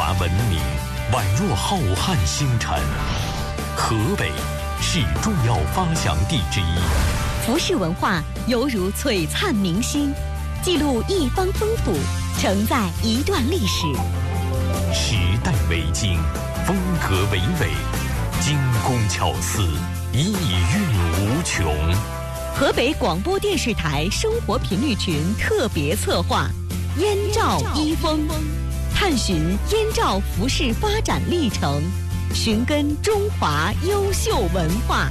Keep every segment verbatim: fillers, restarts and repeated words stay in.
华文明宛若浩瀚星辰，河北是重要发祥地之一。 服饰文化犹如璀璨明星，记录一方风土，承载一段历史。 时代为经，风格为纬，精工巧思，意蕴无穷。 河北广播电视台生活频率群特别策划《燕赵衣风》，探寻燕赵服饰发展历程，寻根中华优秀文化。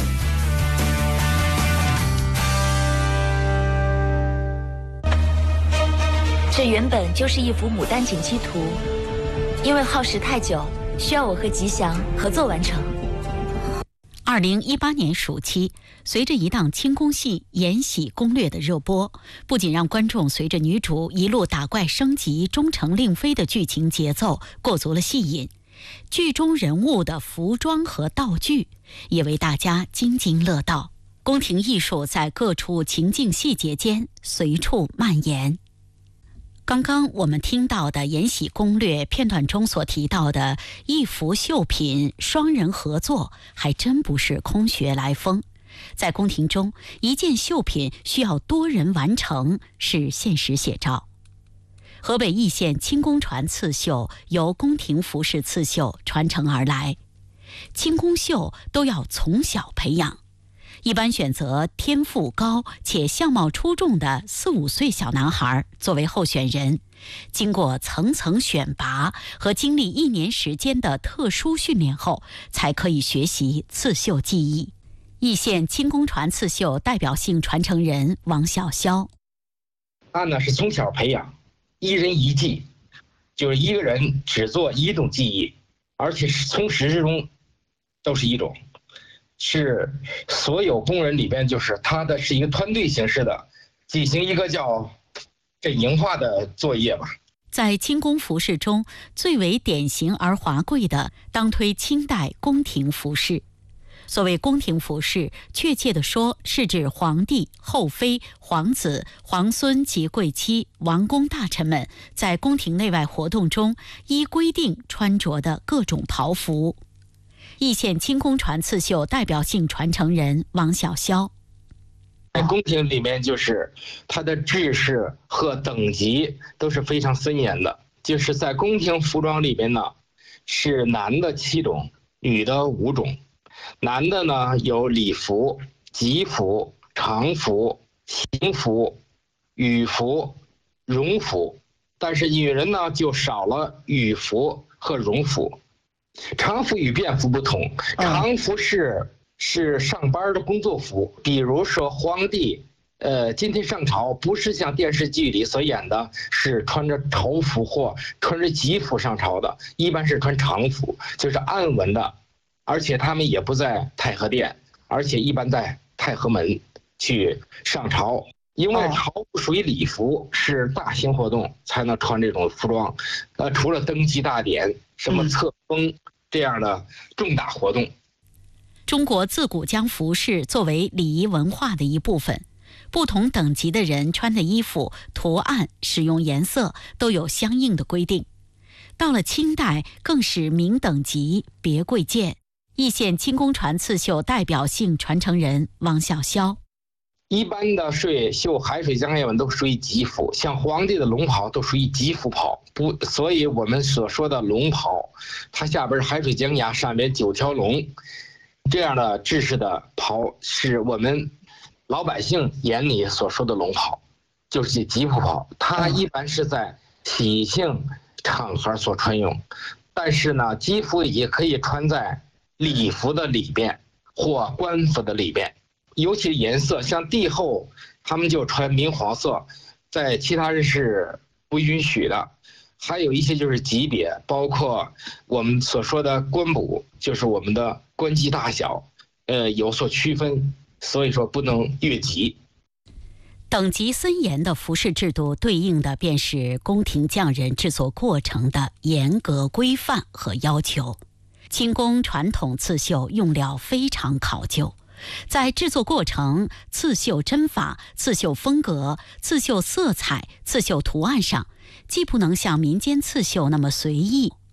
这原本就是一幅牡丹锦旗图，因为耗时太久，需要我和吉祥合作完成。 二零一八年暑期，随着一档清宫戏《延禧攻略》的热播，不仅让观众随着女主一路打怪升级、终成令妃的剧情节奏过足了戏瘾，剧中人物的服装和道具也为大家津津乐道。宫廷艺术在各处情境细节间随处蔓延。刚刚我们听到的《延禧攻略》片段中所提到的一幅绣品双人合作，还真不是空穴来风。在宫廷中，一件绣品需要多人完成，是现实写照。河北易县清宫传刺绣由宫廷服饰刺绣传承而来，清宫绣都要从小培养，一般选择天赋高且相貌出众的四五岁小男孩作为候选人，经过层层选拔和经历一年时间的特殊训练后，才可以学习刺绣技艺。易县清宫传刺绣代表性传承人王小霄， 他呢是从小培养，一人一技，就是一个人只做一种技艺，而且是从始至终都是一种。是所有工人里边，就是他的是一个团队形式的进行一个叫阵营化的作业吧。 在清宫服饰中，最为典型而华贵的，当推清代宫廷服饰。所谓宫廷服饰，确切地说，是指皇帝、后妃、皇子、皇孙及贵戚、王公大臣们在宫廷内外活动中依规定穿着的各种袍服。易县清宫传刺绣代表性传承人王小霄， 在宫廷里面，就是它的制式和等级都是非常森严的。就是在宫廷服装里边呢，是男的七种，女的五种。男的呢有礼服、吉服、常服、行服、羽服、荣服，但是女人呢就少了羽服和荣服。常服与便服不同，常服是是上班的工作服，比如说皇帝，呃，今天上朝不是像电视剧里所演的，是穿着朝服或穿着吉服上朝的，一般是穿常服，就是暗纹的，而且他们也不在太和殿，而且一般在太和门去上朝。因为朝服属于礼服，是大型活动才能穿这种服装，呃，除了登基大典、什么册封这样的重大活动。 中国自古将服饰作为礼仪文化的一部分，不同等级的人穿的衣服、图案、使用颜色都有相应的规定。到了清代，更是明等级别贵贱。易县清宫传刺绣代表性传承人王小霄， 一般的水绣海水江烟纹都属于吉服，像皇帝的龙袍都属于吉服袍，不，所以我们所说的龙袍，它下边是海水江崖，上面九条龙，这样的制式的袍是我们老百姓眼里所说的龙袍，就是吉服袍。它一般是在喜庆场合所穿用，但是呢，吉服也可以穿在礼服的里边或官服的里边。尤其颜色，像帝后他们就穿明黄色，在其他人是不允许的。还有一些就是级别，包括我们所说的官补，就是我们的官级大小，呃，有所区分，所以说不能越级。 等级森严的服饰制度，对应的便是宫廷匠人制作过程的严格规范和要求。清宫传统刺绣用料非常考究，在制作过程、刺绣针法、刺绣风格、刺绣色彩、刺绣图案上，既不能像民间刺绣那么随意，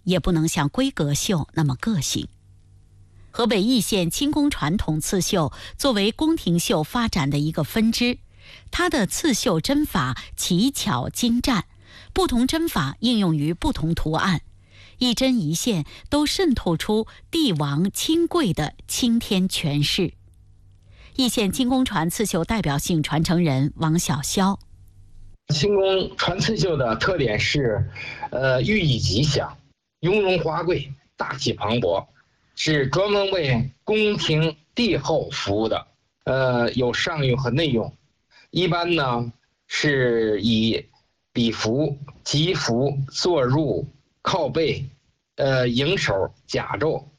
也不能像闺阁绣那么个性。河北易县清宫传统刺绣作为宫廷绣发展的一个分支，它的刺绣针法奇巧精湛，不同针法应用于不同图案，一针一线都渗透出帝王亲贵的青天权势。易县清宫传刺绣代表性传承人王小霄： 清宫传刺绣的特点是，呃，寓意吉祥、雍容华贵、大气磅礴，是专门为宫廷帝后服务的。呃，有上用和内用。一般呢是以礼服、吉服、坐入、靠背、呃迎手、甲胄